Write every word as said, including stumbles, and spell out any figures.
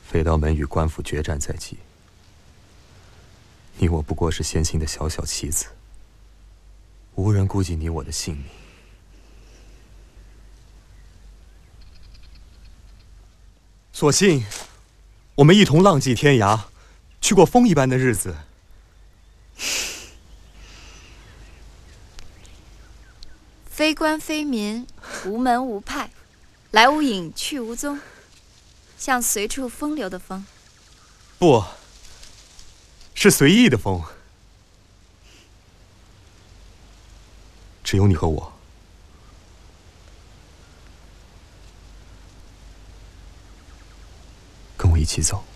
飞刀门与官府决战在即，你我不过是先行的小小棋子，无人顾及你我的性命。 所幸，我们一同浪迹天涯，去过风一般的日子。 非官非民，无门无派，来无影，去无踪，像随处风流的风。 不，是随意的风。 只有你和我。跟我一起走。